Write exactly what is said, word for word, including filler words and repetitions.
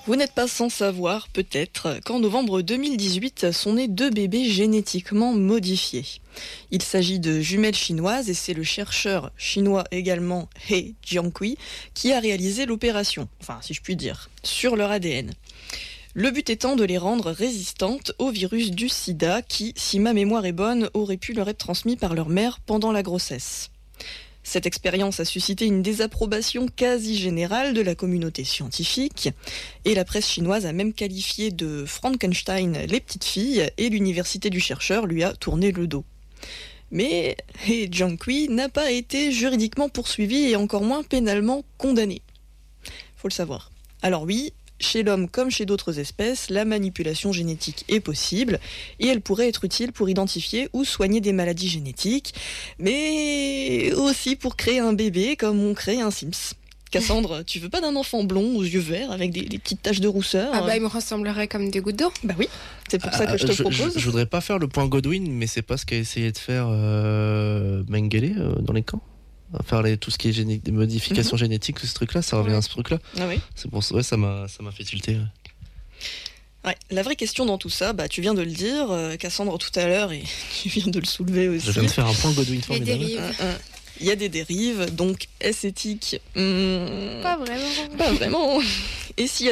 Vous n'êtes pas sans savoir, peut-être, qu'en novembre deux mille dix-huit sont nés deux bébés génétiquement modifiés. Il s'agit de jumelles chinoises et c'est le chercheur chinois également He Jiankui qui a réalisé l'opération, enfin si je puis dire, sur leur A D N. Le but étant de les rendre résistantes au virus du sida qui, si ma mémoire est bonne, aurait pu leur être transmis par leur mère pendant la grossesse. Cette expérience a suscité une désapprobation quasi générale de la communauté scientifique et la presse chinoise a même qualifié de Frankenstein les petites filles et l'université du chercheur lui a tourné le dos. Mais He Jiankui n'a pas été juridiquement poursuivi et encore moins pénalement condamné. Faut le savoir. Alors oui, chez l'homme comme chez d'autres espèces, la manipulation génétique est possible et elle pourrait être utile pour identifier ou soigner des maladies génétiques, mais aussi pour créer un bébé comme on crée un Sims. Cassandre, tu veux pas d'un enfant blond aux yeux verts avec des, des petites taches de rousseur? Ah bah il me ressemblerait comme des gouttes d'eau. Bah oui, c'est pour ça que je te je, propose. Je, je voudrais pas faire le point Godwin, mais c'est pas ce qu'a essayé de faire euh, Mengele euh, dans les camps. Faire les, tout ce qui est géné- des modifications mm-hmm. génétiques, ce truc-là, ça revient ouais. à ce truc-là. Ah oui. C'est pour ça, ouais, ça m'a, ça m'a fait tilter. Ouais. Ouais, la vraie question dans tout ça, bah, tu viens de le dire, euh, Cassandre tout à l'heure, et tu viens de le soulever aussi. Je viens de faire un point Godwin formidable. Les dérives. Euh, euh, il y a des dérives, donc est-ce éthique hmm, Pas vraiment. Pas vraiment. Et s'il y a